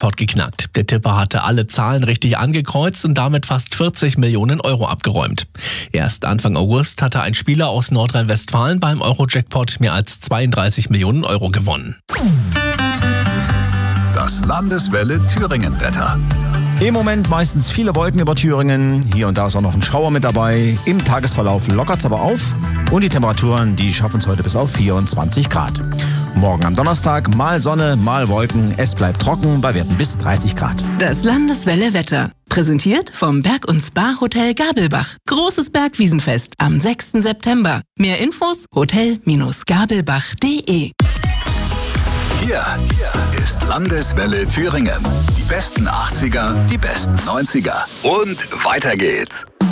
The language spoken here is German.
Euro-Jackpot geknackt. Der Tipper hatte alle Zahlen richtig angekreuzt und damit fast 40 Millionen Euro abgeräumt. Erst Anfang August hatte ein Spieler aus Nordrhein-Westfalen beim Euro-Jackpot mehr als 32 Millionen Euro gewonnen. Das Landeswelle Thüringen-Wetter. Im Moment meistens viele Wolken über Thüringen. Hier und da ist auch noch ein Schauer mit dabei. Im Tagesverlauf lockert es aber auf. Und die Temperaturen, die schaffen es heute bis auf 24 Grad. Morgen am Donnerstag mal Sonne, mal Wolken. Es bleibt trocken bei Werten bis 30 Grad. Das Landeswelle Wetter. Präsentiert vom Berg- und Spa-Hotel Gabelbach. Großes Bergwiesenfest am 6. September. Mehr Infos hotel-gabelbach.de. Hier ist Landeswelle Thüringen. Die besten 80er, die besten 90er. Und weiter geht's.